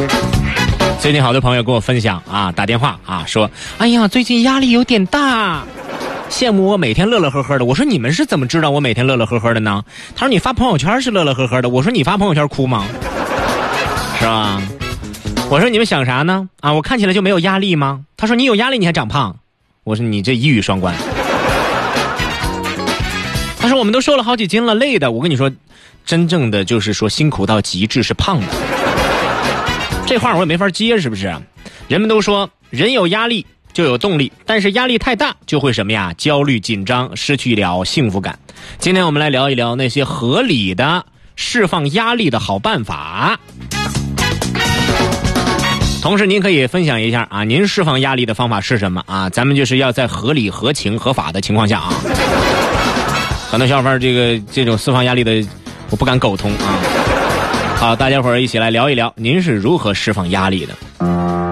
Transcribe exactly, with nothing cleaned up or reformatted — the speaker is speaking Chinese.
最近好多朋友跟我分享啊，打电话啊说，哎呀，最近压力有点大，羡慕我每天乐乐呵呵的。我说你们是怎么知道我每天乐乐呵呵的呢？他说你发朋友圈是乐乐呵呵的。我说你发朋友圈哭吗？是吧？我说你们想啥呢？啊，我看起来就没有压力吗？他说你有压力你还长胖。我说你这一语双关。他说我们都瘦了好几斤了，累的。我跟你说，真正的就是说辛苦到极致是胖的。这话我也没法接，是不是？人们都说人有压力就有动力，但是压力太大就会什么呀？焦虑紧张，失去了幸福感。今天我们来聊一聊那些合理的释放压力的好办法。同时您可以分享一下啊，您释放压力的方法是什么啊？咱们就是要在合理合情合法的情况下啊。很多小伙伴这个这种释放压力的我不敢苟同啊。好，大家伙儿一起来聊一聊您是如何释放压力的。